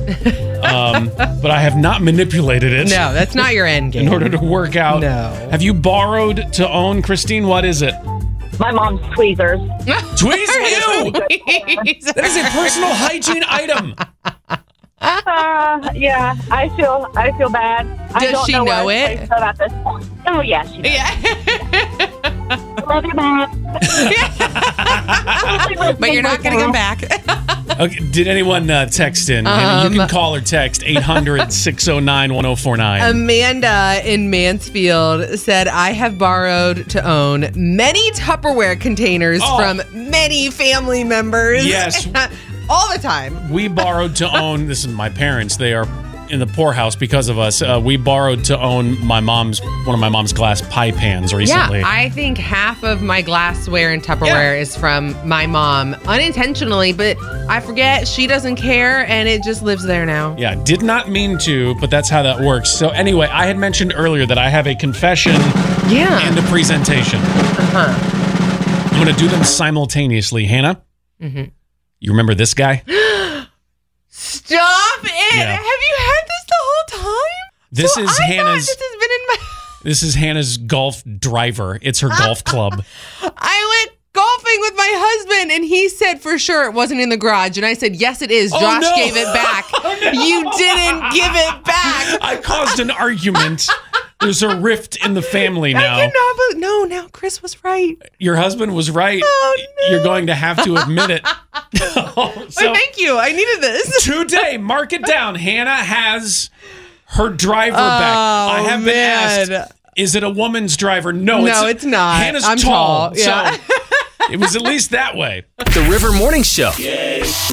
but I have not manipulated it. No, that's not your end game. In order to work out. No. Have you borrowed to own, Christine? What is it? My mom's tweezers. Tweezers? Ew! That is a personal hygiene item. Yeah, I feel bad. I Does don't she know know where I it? placed at this point. Oh, yeah, she does. Yeah. Love you, Mom. But you're not going to come back. Okay, did anyone text in? And you can call or text 800-609-1049. Amanda in Mansfield said, I have borrowed to own many Tupperware containers from many family members. Yes. All the time. We borrowed to own, this is my parents, they are in the poorhouse because of us. We borrowed to own one of my mom's glass pie pans recently. Yeah, I think half of my glassware and Tupperware is from my mom, unintentionally, but I forget, she doesn't care, and it just lives there now. Yeah, did not mean to, but that's how that works. So anyway, I had mentioned earlier that I have a confession and a presentation. I'm going to do them simultaneously. Hannah? Mm-hmm. You remember this guy? Stop it! Yeah. Have you had this the whole time? This So is I thought Hannah's. This has been in my. This is Hannah's golf driver. It's her golf club. I went golfing with my husband, and he said for sure it wasn't in the garage, and I said yes, it is. Josh gave it back. You didn't give it back. I caused an argument. There's a rift in the family now. I cannot believe. No, now Chris was right. Your husband was right. Oh, no. You're going to have to admit it. Well, thank you. I needed this. Today, mark it down. Hannah has her driver back. I have been asked, is it a woman's driver? No, it's not. Hannah's I'm tall. Yeah. So it was at least that way. The River Morning Show.